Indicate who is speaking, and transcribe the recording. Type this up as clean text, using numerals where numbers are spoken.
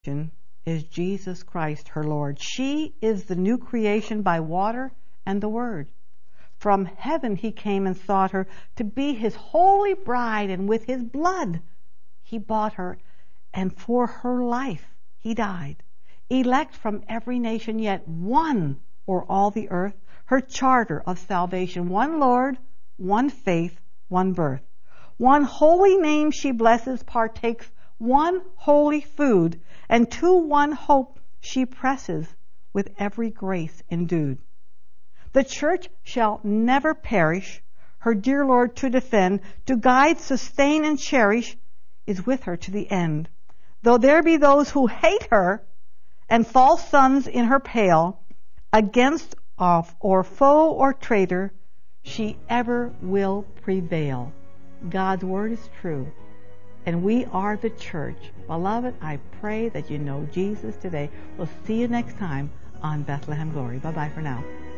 Speaker 1: is Jesus Christ, her Lord. She is the new creation by water and the Word. From heaven he came and sought her to be his holy bride, and with his blood he bought her, and for her life he died. Elect from every nation, yet one o'er all the earth, her charter of salvation, one Lord, one faith, one birth. One holy name she blesses, partakes one holy food, and to one hope she presses with every grace endued. The church shall never perish, her dear Lord to defend, to guide, sustain, and cherish, is with her to the end. Though there be those who hate her, and false sons in her pale, against or foe or traitor, she ever will prevail. God's word is true, and we are the church. Beloved, I pray that you know Jesus today. We'll see you next time on Bethlehem Glory. Bye-bye for now.